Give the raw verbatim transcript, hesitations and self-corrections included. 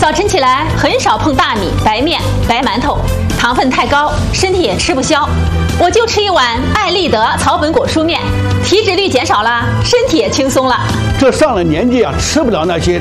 早晨起来很少碰大米、白面、白馒头，糖分太高，身体也吃不消。我就吃一碗爱立德草本果蔬面，体脂率减少了，身体也轻松了。 这上了年纪啊，吃不了那些